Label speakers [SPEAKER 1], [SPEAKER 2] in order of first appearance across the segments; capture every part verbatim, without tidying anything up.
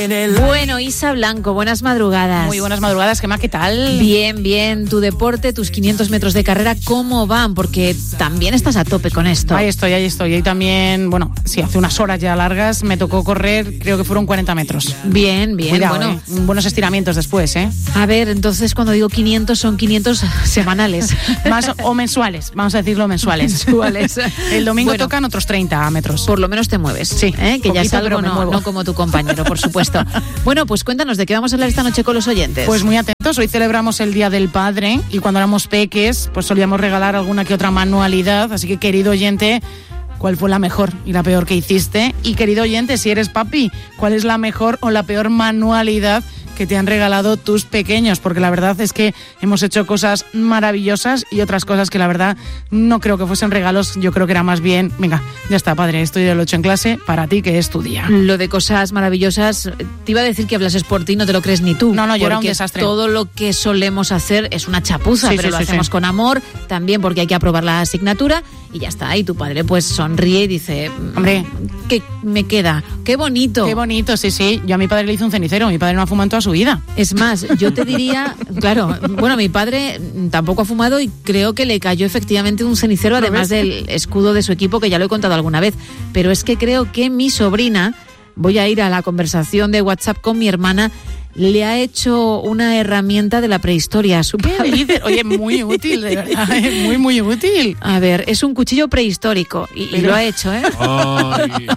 [SPEAKER 1] Bueno, Isa Blanco, buenas madrugadas.
[SPEAKER 2] Muy buenas madrugadas, Gemma, ¿qué tal?
[SPEAKER 1] Bien, bien. Tu deporte, tus quinientos metros de carrera, ¿cómo van? Porque también estás a tope con esto.
[SPEAKER 2] Ahí estoy, ahí estoy. Y también, bueno, sí, hace unas horas ya largas me tocó correr, creo que fueron cuarenta metros.
[SPEAKER 1] Bien, bien.
[SPEAKER 2] Cuidado,
[SPEAKER 1] bueno,
[SPEAKER 2] eh. buenos estiramientos después, ¿eh?
[SPEAKER 1] A ver, entonces cuando digo quinientos son quinientos semanales.
[SPEAKER 2] Más o mensuales, vamos a decirlo mensuales.
[SPEAKER 1] Mensuales.
[SPEAKER 2] El domingo
[SPEAKER 1] bueno,
[SPEAKER 2] tocan otros treinta metros.
[SPEAKER 1] Por lo menos te mueves.
[SPEAKER 2] Sí,
[SPEAKER 1] ¿eh? Que
[SPEAKER 2] poquito,
[SPEAKER 1] ya es algo, no, no como tu compañero, por supuesto. Bueno, pues cuéntanos de qué vamos a hablar esta noche con los oyentes.
[SPEAKER 2] Pues muy atentos, hoy celebramos el Día del Padre y cuando éramos peques, pues solíamos regalar alguna que otra manualidad, así que querido oyente, ¿cuál fue la mejor y la peor que hiciste? Y querido oyente, si eres papi, ¿cuál es la mejor o la peor manualidad que te han regalado tus pequeños? Porque la verdad es que hemos hecho cosas maravillosas y otras cosas que la verdad no creo que fuesen regalos, yo creo que era más bien, venga, ya está, padre, esto ya lo he hecho en clase, para ti que es tu día.
[SPEAKER 1] Lo de cosas maravillosas, te iba a decir que hablases por ti, no te lo crees ni tú.
[SPEAKER 2] No, no, yo era un desastre.
[SPEAKER 1] Todo lo que solemos hacer es una chapuza,
[SPEAKER 2] sí,
[SPEAKER 1] pero
[SPEAKER 2] sí,
[SPEAKER 1] lo
[SPEAKER 2] sí,
[SPEAKER 1] hacemos
[SPEAKER 2] sí.
[SPEAKER 1] con amor, también porque hay que aprobar la asignatura y ya está. Y tu padre pues sonríe y dice,
[SPEAKER 2] hombre,
[SPEAKER 1] ¿qué me queda? ¡Qué bonito!
[SPEAKER 2] Qué bonito, sí, sí. Yo a mi padre le hice un cenicero, mi padre no ha fumado en toda su vida.
[SPEAKER 1] Es más, yo te diría, claro, bueno, mi padre tampoco ha fumado y creo que le cayó efectivamente un cenicero, además del escudo de su equipo, que ya lo he contado alguna vez. Pero es que creo que mi sobrina, voy a ir a la conversación de WhatsApp con mi hermana, le ha hecho una herramienta de la prehistoria a su padre.
[SPEAKER 2] ¿Qué? Oye, muy útil, de verdad, ¿eh? muy, muy útil.
[SPEAKER 1] A ver, es un cuchillo prehistórico y, Pero... y lo ha hecho, ¿eh?
[SPEAKER 3] Ay.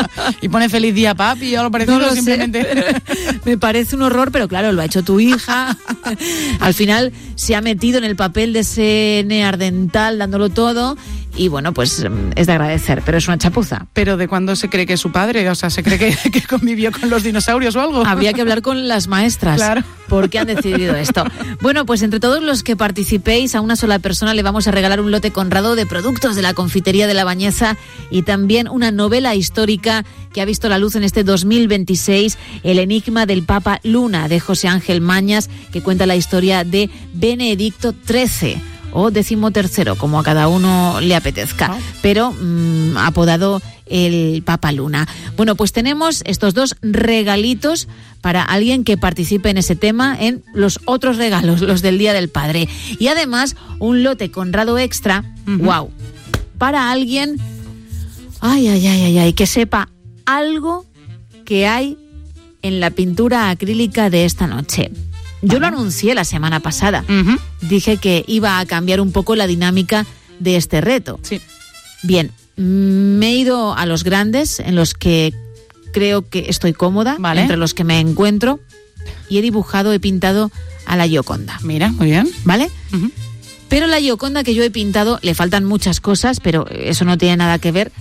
[SPEAKER 2] Y pone feliz día, papi, o algo parecido,
[SPEAKER 1] no lo
[SPEAKER 2] simplemente.
[SPEAKER 1] Sé, me parece un horror, pero claro, lo ha hecho tu hija. Al final se ha metido en el papel de ese neandertal dándolo todo. Y bueno, pues es de agradecer, pero es una chapuza.
[SPEAKER 2] ¿Pero de cuándo se cree que es su padre? O sea, ¿se cree que, que convivió con los dinosaurios o algo?
[SPEAKER 1] Habría que hablar con las maestras.
[SPEAKER 2] Claro.
[SPEAKER 1] ¿Por qué han decidido esto? Bueno, pues entre todos los que participéis, a una sola persona le vamos a regalar un lote conrado de productos de la confitería de La Bañeza y también una novela histórica que ha visto la luz en este dos mil veintiséis, El enigma del Papa Luna, de José Ángel Mañas, que cuenta la historia de Benedicto trece. O décimo tercero, como a cada uno le apetezca, oh. pero mmm, apodado el Papa Luna. Bueno, pues tenemos estos dos regalitos para alguien que participe en ese tema en los otros regalos, los del Día del Padre. Y además, un lote conrado extra, uh-huh. wow, para alguien, ay, ay, ay, ay, ay, que sepa algo que hay en la pintura acrílica de esta noche. Yo lo anuncié la semana pasada.
[SPEAKER 2] Uh-huh.
[SPEAKER 1] Dije que iba a cambiar un poco la dinámica de este reto.
[SPEAKER 2] Sí.
[SPEAKER 1] Bien, me he ido a los grandes, en los que creo que estoy cómoda,
[SPEAKER 2] vale.
[SPEAKER 1] entre los que me encuentro, y he dibujado, he pintado a la Gioconda.
[SPEAKER 2] Mira, muy bien.
[SPEAKER 1] ¿Vale?
[SPEAKER 2] Uh-huh.
[SPEAKER 1] Pero la Gioconda que yo he pintado, le faltan muchas cosas, pero eso no tiene nada que ver.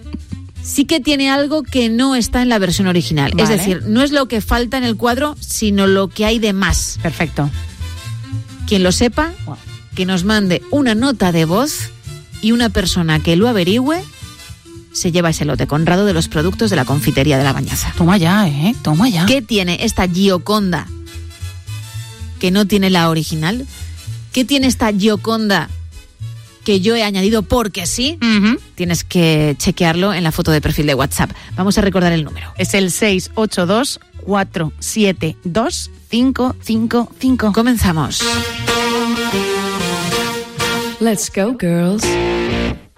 [SPEAKER 1] Sí que tiene algo que no está en la versión original.
[SPEAKER 2] Vale.
[SPEAKER 1] Es decir, no es lo que falta en el cuadro, sino lo que hay de más.
[SPEAKER 2] Perfecto.
[SPEAKER 1] Quien lo sepa, wow. que nos mande una nota de voz y una persona que lo averigüe se lleva ese lote conrado de los productos de la confitería de La Bañeza.
[SPEAKER 2] Toma ya, ¿eh? Toma ya.
[SPEAKER 1] ¿Qué tiene esta Gioconda que no tiene la original? ¿Qué tiene esta Gioconda que yo he añadido porque sí?
[SPEAKER 2] Uh-huh.
[SPEAKER 1] Tienes que chequearlo en la foto de perfil de WhatsApp. Vamos a recordar el número.
[SPEAKER 2] Es el seis ocho dos, cuatro siete dos, cinco cinco cinco.
[SPEAKER 1] Comenzamos.
[SPEAKER 4] Let's go, girls.